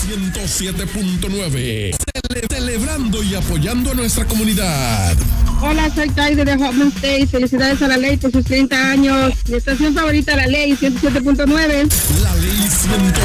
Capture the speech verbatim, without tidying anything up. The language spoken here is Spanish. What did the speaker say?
ciento siete punto nueve. Cele- celebrando y apoyando a nuestra comunidad. Hola, soy Taide de Home State. Felicidades a La Ley por sus treinta años. Mi estación favorita, La Ley ciento siete punto nueve. La Ley ciento